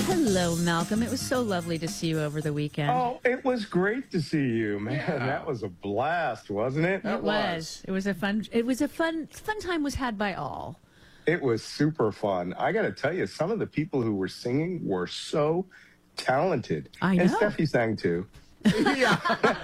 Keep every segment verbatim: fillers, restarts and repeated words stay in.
Hello, Malcolm. It was so lovely to see you over the weekend. Oh, it was great to see you, man. Yeah. That was a blast, wasn't it? it was. It was a fun. It was a fun. Fun time was had by all. It was super fun. I got to tell you, some of the people who were singing were so talented. I know. And Steffi sang too. Yeah.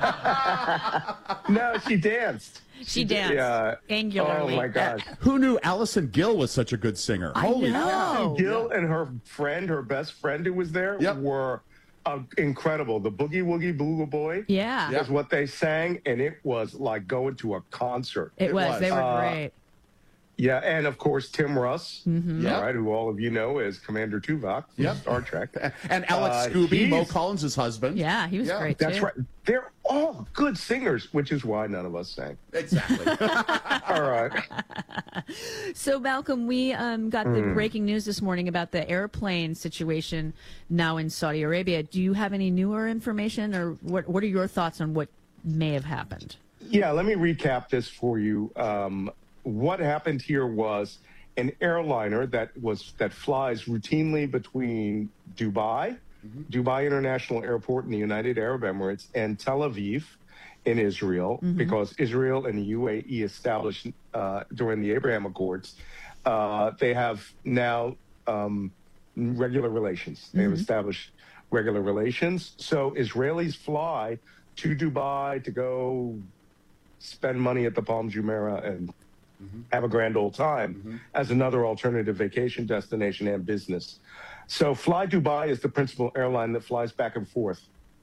No, she danced. She danced Yeah. angularly. Oh my gosh. Who knew Allison Gill was such a good singer? I Holy know. cow. Gil and her friend, her best friend who was there, Yep. were uh, incredible. The Boogie Woogie Boogie Boy Yeah, Yep. is what they sang, and it was like going to a concert. it, It was. was. They were Uh, great. Yeah, and of course Tim Russ, Mm-hmm. Yep. all right, who all of you know as Commander Tuvok from Yep. Star Trek. And Alex Uh, Scooby, Mo he's- Collins' husband. Yeah, he was Yeah. great That's too. right. They're all good singers, which is why none of us sang. Exactly. All right. So, Malcolm, we um, got the Hmm. breaking news this morning about the airplane situation now in Saudi Arabia. Do you have any newer information, or what? What are your thoughts on what may have happened? Yeah, let me recap this for you. Um, what happened here was an airliner that was that flies routinely between Dubai, Dubai International Airport in the United Arab Emirates, and Tel Aviv in Israel, because Israel and the U A E established uh, during the Abraham Accords, uh, they have now um, regular relations. They've established regular relations. So Israelis fly to Dubai to go spend money at the Palm Jumeirah and have a grand old time as another alternative vacation destination and business. So Fly Dubai is the principal airline that flies back and forth.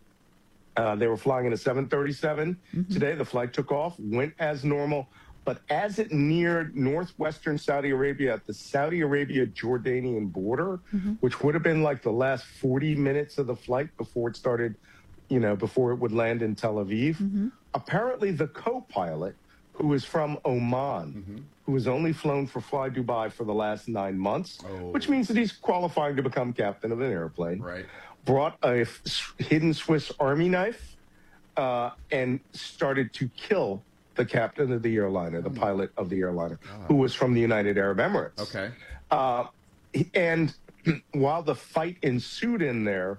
Uh, they were flying in a seven thirty-seven. Today, the flight took off, went as normal. But as it neared northwestern Saudi Arabia at the Saudi Arabia-Jordanian border, which would have been like the last forty minutes of the flight before it started, you know, before it would land in Tel Aviv, apparently the co-pilot, who is from Oman, who has only flown for Fly Dubai for the last nine months, Oh. which means that he's qualifying to become captain of an airplane, Right. brought a f- hidden Swiss Army knife uh, and started to kill the captain of the airliner, the pilot of the airliner, who was from the United Arab Emirates. Okay. Uh, and while the fight ensued in there,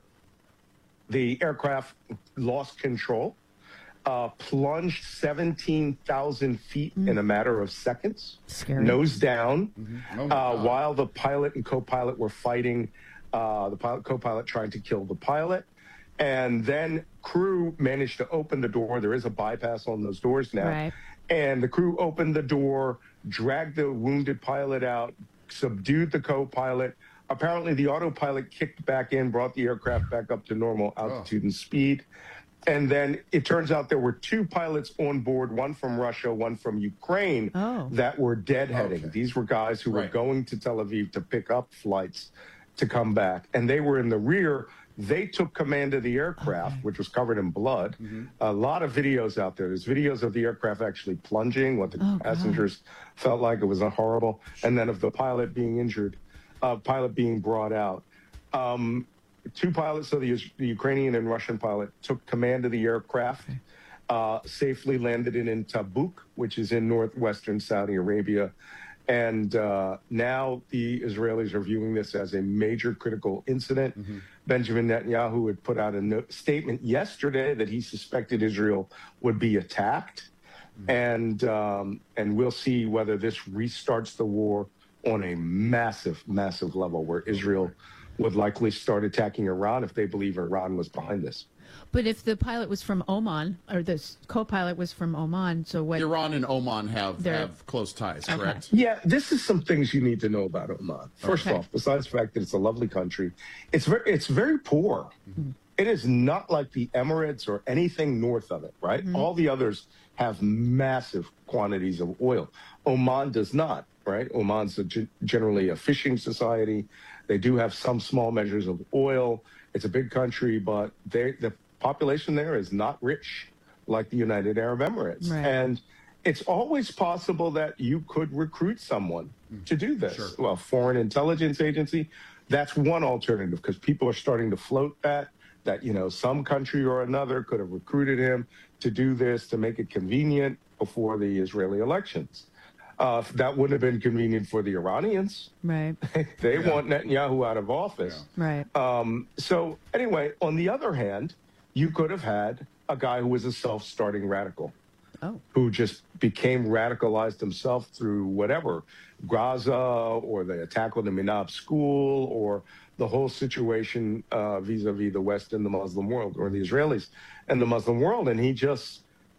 the aircraft lost control, uh, plunged seventeen thousand feet in a matter of seconds, Scary. nose down, Oh, my uh, God. while the pilot and co-pilot were fighting, uh, the pilot, co-pilot trying to kill the pilot. And then crew managed to open the door. There is a bypass on those doors now. Right. And the crew opened the door, dragged the wounded pilot out, subdued the co-pilot. Apparently, the autopilot kicked back in, brought the aircraft back up to normal altitude and speed. And then it turns out there were two pilots on board, one from Russia, one from Ukraine, Oh. that were deadheading. Okay. These were guys who were Right. going to Tel Aviv to pick up flights to come back. And they were in the rear. They took command of the aircraft, which was covered in blood. A lot of videos out there. There's videos of the aircraft actually plunging, what the Oh, God. passengers felt like. It was a horrible. And then of the pilot being injured, uh, pilot being brought out. Um, two pilots, so the, the Ukrainian and Russian pilot, took command of the aircraft, uh, safely landed it in Tabuk, which is in northwestern Saudi Arabia. And uh, now the Israelis are viewing this as a major critical incident. Benjamin Netanyahu had put out a no- statement yesterday that he suspected Israel would be attacked. And, um, and we'll see whether this restarts the war on a massive, massive level where Israel would likely start attacking Iran if they believe Iran was behind this. But if the pilot was from Oman, or the s- co-pilot was from Oman, so what? Iran and Oman have, They're- have close ties, Okay. correct? Yeah, this is some things you need to know about Oman. First Okay. off, besides the fact that it's a lovely country, it's very it's very poor. It is not like the Emirates or anything north of it, right? All the others have massive quantities of oil. Oman does not, right? Oman's a, ge- generally a fishing society. They do have some small measures of oil. It's a big country, but they, the population there is not rich like the United Arab Emirates. Right. And it's always possible that you could recruit someone to do this. Sure. Well, foreign intelligence agency, that's one alternative because people are starting to float that, that, you know, some country or another could have recruited him to do this to make it convenient before the Israeli elections. Uh, that wouldn't have been convenient for the Iranians. Right. They Yeah. want Netanyahu out of office. Right. Um, so anyway, on the other hand, you could have had a guy who was a self-starting radical, Oh. who just became radicalized himself through whatever, Gaza or the attack on the Minab school or the whole situation uh, vis-a-vis the West and the Muslim world, or the Israelis and the Muslim world. And he just,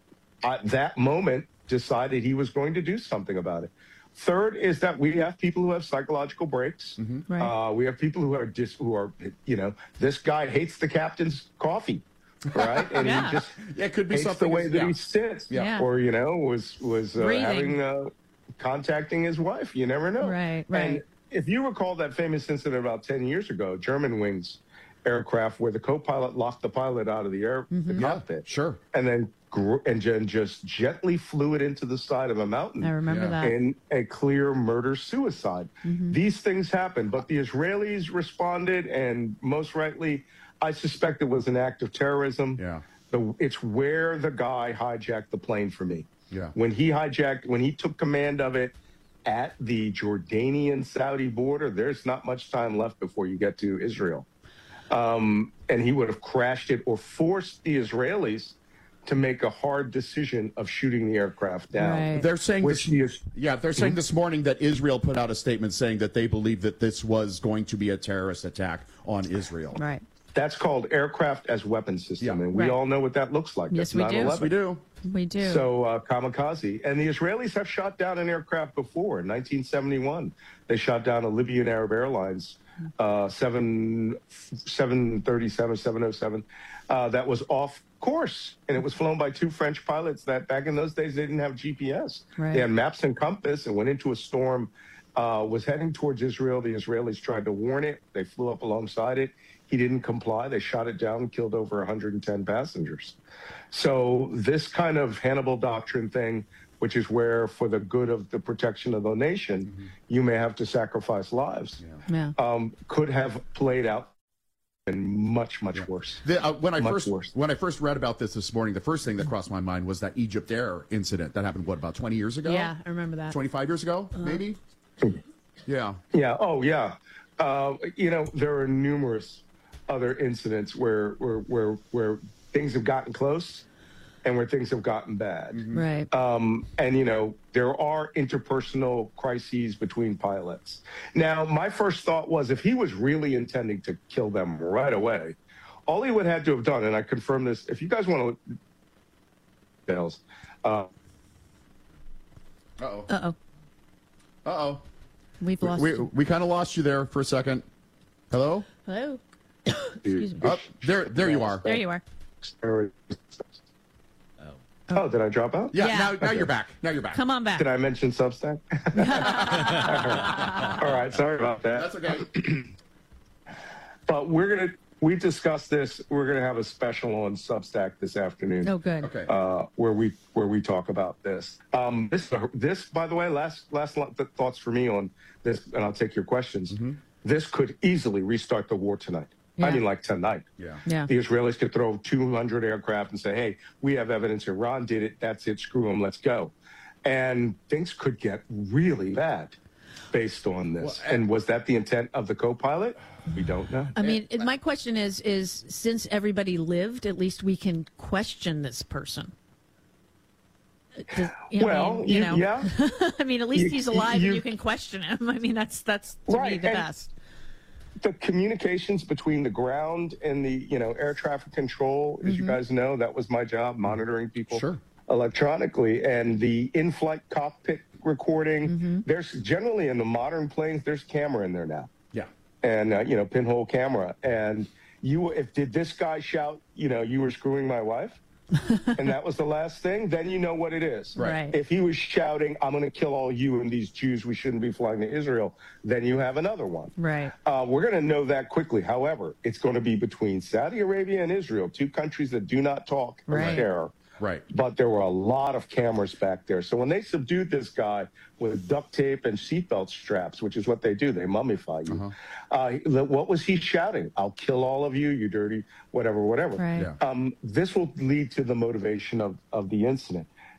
at that moment, decided he was going to do something about it. Third is that we have people who have psychological breaks. Right. Uh, we have people who are just, who are, you know, this guy hates the captain's coffee, right? And Yeah. he just Yeah, it could be hates something. the way that yeah. he sits, Yeah. or you know, was was uh, Breathing. having uh, contacting his wife. You never know. Right, And right. if you recall that famous incident about ten years ago, Germanwings aircraft, where the co-pilot locked the pilot out of the air Mm-hmm. the cockpit, Sure. and then gr- and then just gently flew it into the side of a mountain I remember Yeah. that. in a clear murder suicide. Mm-hmm. These things happen, but the Israelis responded, and most rightly, I suspect it was an act of terrorism. Yeah. The, it's where the guy hijacked the plane for me. Yeah. When he hijacked, when he took command of it at the Jordanian-Saudi border, there's not much time left before you get to Israel. Um, and he would have crashed it or forced the Israelis to make a hard decision of shooting the aircraft down. Right. They're saying Which this, is, yeah, they're saying this morning that Israel put out a statement saying that they believe that this was going to be a terrorist attack on Israel. Right. that's called aircraft as weapon system, Yeah. and we Right. all know what that looks like. Yes, That's we do. nine eleven. Yes, we do. We do. So uh, kamikaze, and the Israelis have shot down an aircraft before. In nineteen seventy-one, they shot down a Libyan Arab Airlines uh, seven seven thirty-seven seven oh seven uh, that was off course, and it was flown by two French pilots that back in those days they didn't have G P S. Right. They had maps and compass, and went into a storm. Uh, was heading towards Israel. The Israelis tried to warn it. They flew up alongside it. He didn't comply. They shot it down, killed over one hundred ten passengers. So this kind of Hannibal doctrine thing, which is where for the good of the protection of the nation, mm-hmm. you may have to sacrifice lives, yeah. um, could have played out and much, much yeah. worse. The, uh, when I much first worse. when I first read about this this morning, the first thing that crossed my mind was that Egypt Air incident that happened, what, about twenty years ago? Yeah, I remember that. twenty-five years ago, uh-huh. maybe? Yeah. Yeah. Oh, yeah. Uh, you know, there are numerous other incidents where, where, where, where things have gotten close and where things have gotten bad. Mm-hmm. Right. Um, and, you know, there are interpersonal crises between pilots. Now, my first thought was if he was really intending to kill them right away, all he would have had to have done, and I confirm this, if you guys want to details. Uh, Uh-oh. Uh-oh. Uh-oh. We've lost We, you. we kind of lost you there for a second. Hello? Hello? Excuse me. Oh, there, there you are. There you are. oh. oh, did I drop out? Yeah, Yeah. Now, now you're back. Now you're back. Come on back. Did I mention Substack? All right, sorry about that. That's okay. But we're going to, we discussed this, we're going to have a special on Substack this afternoon. Oh, good. Okay. Uh, where we where we talk about this. Um, this, this, by the way, last last thoughts for me on this, and I'll take your questions. Mm-hmm. This could easily restart the war tonight. Yeah. I mean, like tonight. Yeah. Yeah. The Israelis could throw two hundred aircraft and say, "Hey, we have evidence. Iran did it. That's it. Screw them. Let's go." And things could get really bad based on this. Well, and was that the intent of the co-pilot? We don't know. I mean, it, my question is, is since everybody lived, at least we can question this person. Does, you know, well, I mean, you you, know, yeah. I mean, at least You- he's alive you- and you can question him. I mean, that's that's to me Right, the and- best. The communications between the ground and the, you know, air traffic control, as Mm-hmm. you guys know, that was my job, monitoring people Sure. electronically. And the in-flight cockpit recording, Mm-hmm. there's generally in the modern planes, there's camera in there now. Yeah. And, uh, you know, pinhole camera. And you, if did this guy shout, you know, you were screwing my wife? and that was the last thing, then you know what it is. Right. Right. If he was shouting, I'm going to kill all you and these Jews, we shouldn't be flying to Israel, then you have another one. Right. Uh, we're going to know that quickly. However, it's going to be between Saudi Arabia and Israel, two countries that do not talk or Right. share. Right. But there were a lot of cameras back there. So when they subdued this guy with duct tape and seatbelt straps, which is what they do, they mummify you. Uh-huh. Uh, what was he shouting? I'll kill all of you, you dirty, whatever, whatever. Right. Yeah. Um, this will lead to the motivation of, of the incident.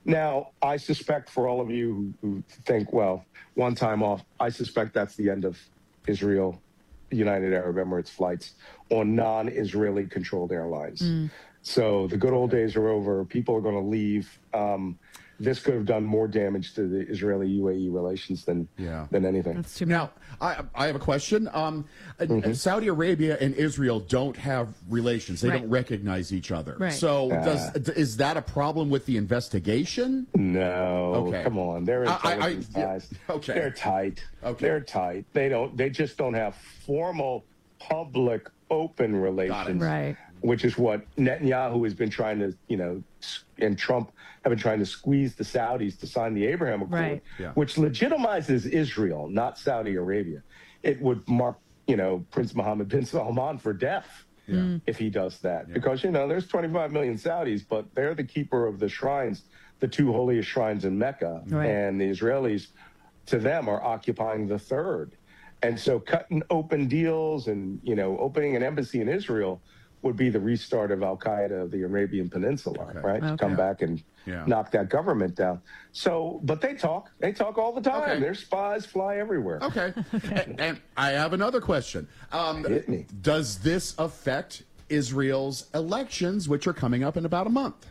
Now, I suspect for all of you who, who think, well, one time off, I suspect that's the end of Israel, United Arab Emirates flights on non-Israeli controlled airlines. Mm. So the good old days are over. People are going to leave. Um, this could have done more damage to the Israeli-U A E relations than yeah. than anything. That's too now, I, I have a question. Um, mm-hmm. Saudi Arabia and Israel don't have relations. They right. don't recognize each other. Right. So uh, does is that a problem with the investigation? No. Okay. Come on. They're intelligence I, I, guys. Yeah. Okay. They're tight. Okay. They're tight. They don't. They just don't have formal, public, open relations. Right. Which is what Netanyahu has been trying to, you know, and Trump have been trying to squeeze the Saudis to sign the Abraham Accord, right. yeah. which legitimizes Israel, not Saudi Arabia. It would mark, you know, Prince Mohammed bin Salman for death yeah. if he does that. Yeah. Because, you know, there's twenty-five million Saudis, but they're the keeper of the shrines, the two holiest shrines in Mecca. Right. And the Israelis, to them, are occupying the third. And so cutting open deals and, you know, opening an embassy in Israel would be the restart of Al-Qaeda of the Arabian Peninsula, okay. right? Okay. To come back and yeah. knock that government down. So, but they talk. They talk all the time. Okay. Their spies fly everywhere. Okay. and, and I have another question. Um, Hit me. Does this affect Israel's elections, which are coming up in about a month?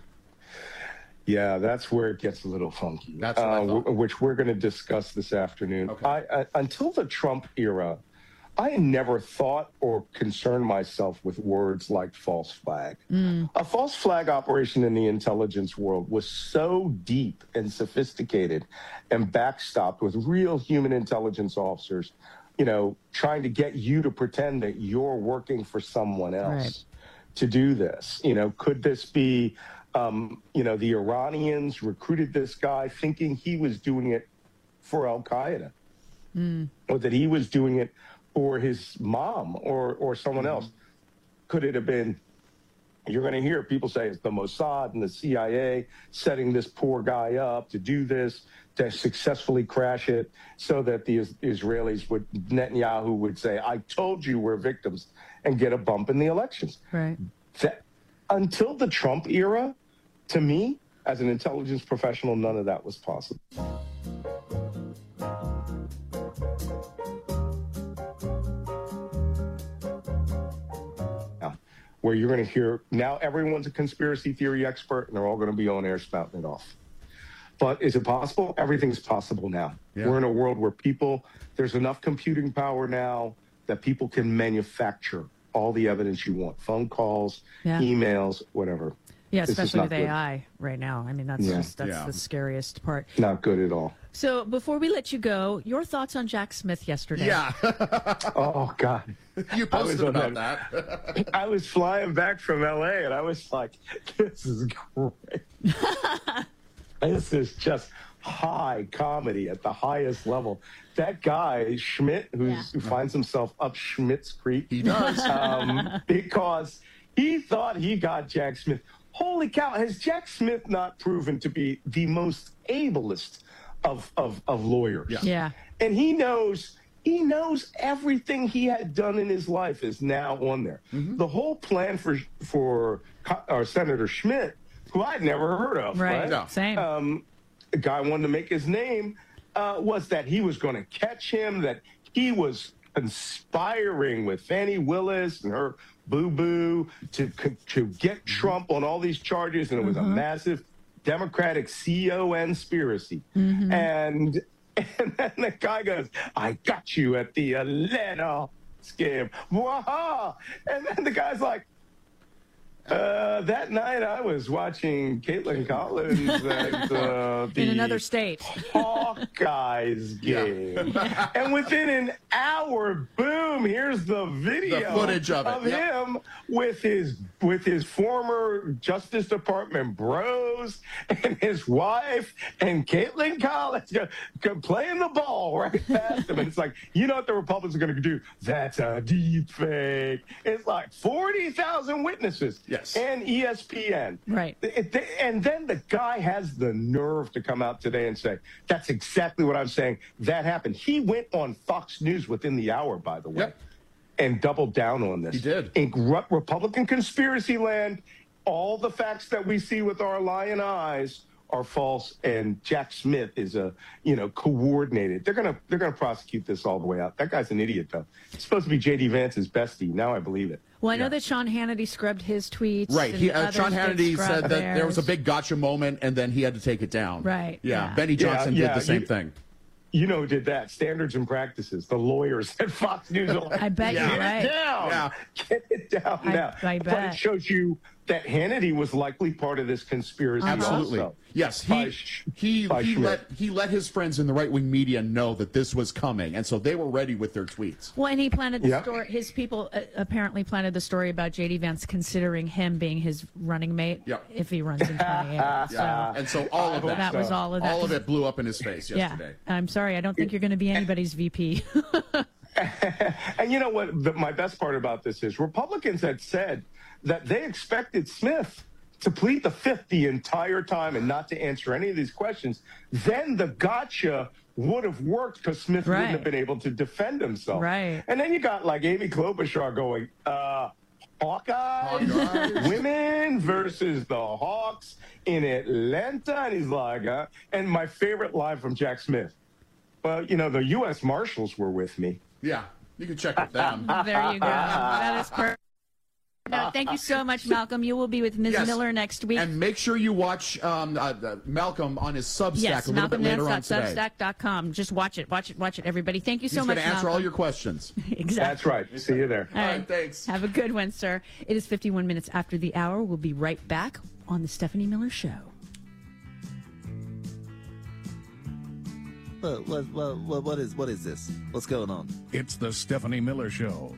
Yeah, that's where it gets a little funky. That's what I uh, thought. w- which we're going to discuss this afternoon. Okay. I, I, until the Trump era, I never thought or concerned myself with words like false flag. Mm. A false flag operation in the intelligence world was so deep and sophisticated and backstopped with real human intelligence officers, you know, trying to get you to pretend that you're working for someone else right. to do this. You know, could this be, um, you know, the Iranians recruited this guy thinking he was doing it for Al-Qaeda mm. or that he was doing it or his mom or or someone else? Could it have been, you're going to hear people say it's the Mossad and the C I A setting this poor guy up to do this, to successfully crash it so that the Israelis would, Netanyahu would say, I told you we're victims, and get a bump in the elections. Right. That, until the Trump era, to me, as an intelligence professional, none of that was possible. Where you're going to hear, now everyone's a conspiracy theory expert, and they're all going to be on air spouting it off. But is it possible? Everything's possible now. Yeah. We're in a world where people, there's enough computing power now that people can manufacture all the evidence you want. Phone calls, yeah. emails, whatever. Yeah, especially with A I good. right now. I mean, that's yeah. just that's yeah. the scariest part. Not good at all. So before we let you go, your thoughts on Jack Smith yesterday? Yeah. Oh, God. You posted about that. that. I was flying back from L A, and I was like, this is great. This is just high comedy at the highest level. That guy, Schmidt, who's, yeah. who finds himself up Schmidt's Creek. He does. Um, because he thought he got Jack Smith. Holy cow, has Jack Smith not proven to be the most ablest of, of, of lawyers? Yeah. yeah. And he knows... He knows everything he had done in his life is now on there. Mm-hmm. The whole plan for for uh, Senator Schmidt, who I'd never heard of, right? right? No. Same. Um, a guy wanted to make his name, uh, was that he was going to catch him, that he was conspiring with Fannie Willis and her boo-boo to, to get Trump on all these charges, and it was mm-hmm. a massive Democratic C O conspiracy. Mm-hmm. And... And then the guy goes, I got you at the Atlanta scam. Waha! And then the guy's like, uh, that night I was watching Caitlin Collins at uh, the in another state Hawkeyes game. Yeah. And within an hour, boom, here's the video the footage of, it. of yep. him with his with his former Justice Department bros and his wife and Caitlin Collins playing the ball right past him. And it's like, you know what the Republicans are going to do? That's a deep fake. It's like forty thousand witnesses. Yes. And E S P N. Right. And then the guy has the nerve to come out today and say, that's exactly what I'm saying. That happened. He went on Fox News within the hour, by the way, yep. and doubled down on this. He did. In Republican conspiracy land, all the facts that we see with our lying eyes are false, and Jack Smith is a, you know, coordinated. They're gonna they're gonna prosecute this all the way out. That guy's an idiot, though. It's supposed to be J D Vance's bestie. Now I believe it. Well, I know Yeah. that Sean Hannity scrubbed his tweets. Right. and He, uh, others Sean did Hannity scrub said that theirs. there was a big gotcha moment, and then he had to take it down. Right, Yeah. yeah. Benny Yeah, Johnson yeah, did the same you- thing. You know who did that? Standards and Practices. The lawyers at Fox News are like, I bet Yeah. you're get right. it down. Yeah. Get it down I- now. I But bet. it shows you that Hannity was likely part of this conspiracy. Absolutely. Also. Yes, By he Sch- he by he Schmidt. let he let his friends in the right wing media know that this was coming, and so they were ready with their tweets. Well, and he planted the Yeah. story. His people uh, apparently planted the story about J D Vance considering him being his running mate Yep. if he runs in twenty-eight. Yeah, So and so all I of hope that, that so. was all of that. all of it blew up in his face Yeah, yesterday. I'm sorry. I don't think you're going to be anybody's V P. And you know what? The, my best part about this is Republicans had said that they expected Smith to plead the fifth the entire time and not to answer any of these questions. Then the gotcha would have worked because Smith Right. wouldn't have been able to defend himself. Right. And then you got like Amy Klobuchar going, uh, Hawkeye Hawkeyes. women versus the Hawks in Atlanta. And he's like, uh, and my favorite line from Jack Smith. Well, you know, the U S Marshals were with me. Yeah, you can check with them. There you go. That is perfect. No, thank you so much, Malcolm. You will be with Miz Yes. Miller next week. And make sure you watch um, uh, uh, Malcolm on his Substack yes, a little bit later on today. malcolm nance dot substack dot com. Just watch it, watch it, watch it, everybody. Thank you He's so going much, to answer Malcolm. all your questions. Exactly. That's right. See you there. All All right, right, thanks. Have a good one, sir. It is fifty-one minutes after the hour. We'll be right back on the Stephanie Miller Show. What, what, what, what, what is what is this? What's going on? It's the Stephanie Miller Show.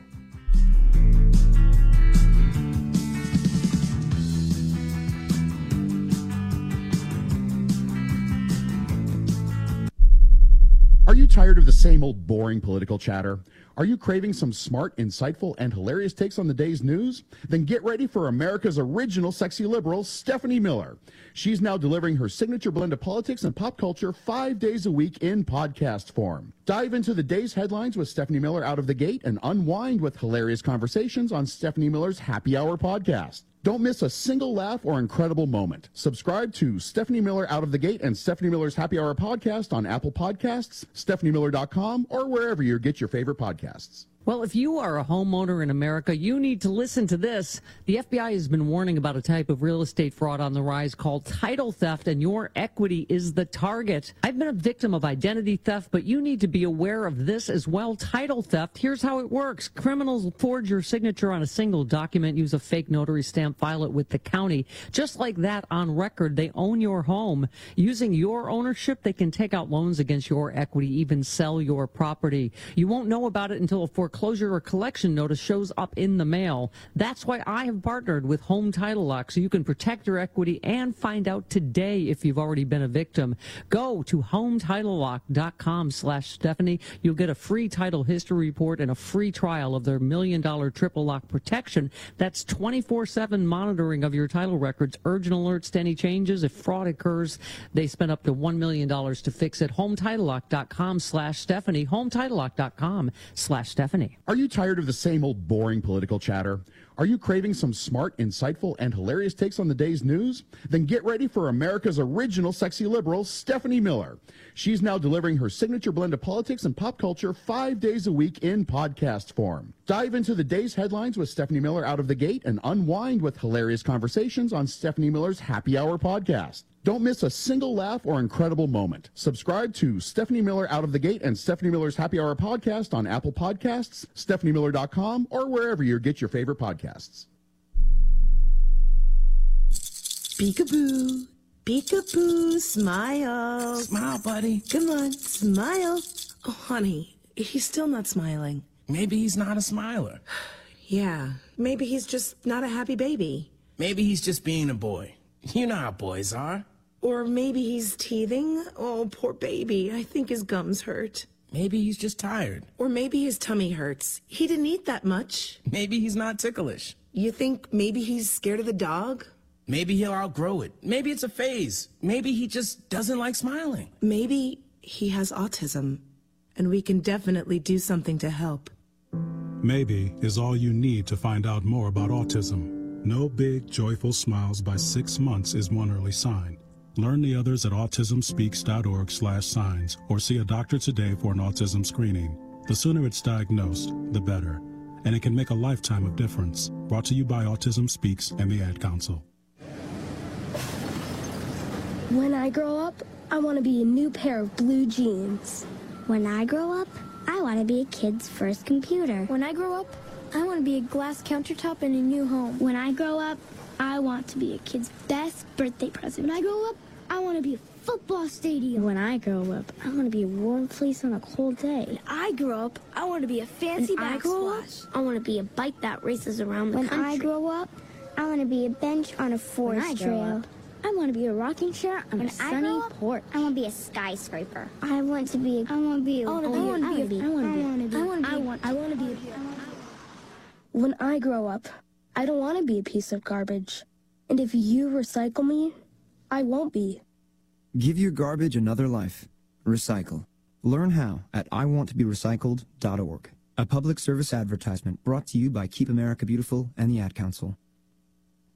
Are you tired of the same old boring political chatter? Are you craving some smart, insightful, and hilarious takes on the day's news? Then get ready for America's original sexy liberal, Stephanie Miller. She's now delivering her signature blend of politics and pop culture five days a week in podcast form. Dive into the day's headlines with Stephanie Miller out of the gate and unwind with hilarious conversations on Stephanie Miller's Happy Hour podcast. Don't miss a single laugh or incredible moment. Subscribe to Stephanie Miller Out of the Gate and Stephanie Miller's Happy Hour podcast on Apple Podcasts, stephanie miller dot com, or wherever you get your favorite podcasts. Well, if you are a homeowner in America, you need to listen to this. The F B I has been warning about a type of real estate fraud on the rise called title theft, and your equity is the target. I've been a victim of identity theft, but you need to be aware of this as well. Title theft, here's how it works. Criminals forge your signature on a single document, use a fake notary stamp, file it with the county. Just like that, on record, they own your home. Using your ownership, they can take out loans against your equity, even sell your property. You won't know about it until a foreclosure Foreclosure or collection notice shows up in the mail. That's why I have partnered with Home Title Lock, so you can protect your equity and find out today if you've already been a victim. Go to home title lock dot com slash Stephanie. You'll get a free title history report and a free trial of their million dollar triple lock protection. That's twenty-four seven monitoring of your title records, urgent alerts to any changes. If fraud occurs, they spend up to one million dollars to fix it. home title lock dot com slash Stephanie. home title lock dot com slash Stephanie. Are you tired of the same old boring political chatter? Are you craving some smart, insightful, and hilarious takes on the day's news? Then get ready for America's original sexy liberal, Stephanie Miller. She's now delivering her signature blend of politics and pop culture five days a week in podcast form. Dive into the day's headlines with Stephanie Miller out of the gate and unwind with hilarious conversations on Stephanie Miller's Happy Hour podcast. Don't miss a single laugh or incredible moment. Subscribe to Stephanie Miller Out of the Gate and Stephanie Miller's Happy Hour podcast on Apple Podcasts, stephanie miller dot com, or wherever you get your favorite podcasts. Peekaboo, peekaboo, smile. Smile, buddy. Come on, smile. Oh, honey, he's still not smiling. Maybe he's not a smiler. Yeah, maybe he's just not a happy baby. Maybe he's just being a boy. You know how boys are. Or maybe he's teething. Oh, poor baby. I think his gums hurt. Maybe he's just tired. Or maybe his tummy hurts. He didn't eat that much. Maybe he's not ticklish. You think maybe he's scared of the dog? Maybe he'll outgrow it. Maybe it's a phase. Maybe he just doesn't like smiling. Maybe he has autism, and we can definitely do something to help. Maybe is all you need to find out more about autism. No big, joyful smiles by six months is one early sign. Learn the others at autism speaks dot org slash signs or see a doctor today for an autism screening. The sooner it's diagnosed, the better. And it can make a lifetime of difference. Brought to you by Autism Speaks and the Ad Council. When I grow up, I want to be a new pair of blue jeans. When I grow up, I want to be a kid's first computer. When I grow up, I want to be a glass countertop in a new home. When I grow up, I want to be a kid's best birthday present. When I grow up, I want to be a football stadium. When I grow up, I want to be a warm fleece on a cold day. When I grow up, I want to be a fancy when I grow up, I want to be a bike that races around the when country. When I grow up, I want to be a bench on a forest trail. I want to be a rocking chair on when a sunny I up, porch. I want to be a skyscraper. I want to be. A, I want to be. A, I want to be. I want to be. I want to be. I want to be. I want. I want to be. When I grow up, I don't want to be a piece of garbage. And if you recycle me, I won't be. Give your garbage another life. Recycle. Learn how at I want to be recycled dot org. A public service advertisement brought to you by Keep America Beautiful and the Ad Council.